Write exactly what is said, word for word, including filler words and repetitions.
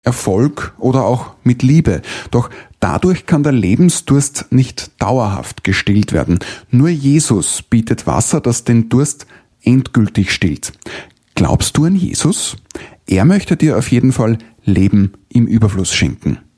Erfolg oder auch mit Liebe. Doch dadurch kann der Lebensdurst nicht dauerhaft gestillt werden. Nur Jesus bietet Wasser, das den Durst endgültig stillt. Glaubst du an Jesus? Er möchte dir auf jeden Fall Leben im Überfluss schenken.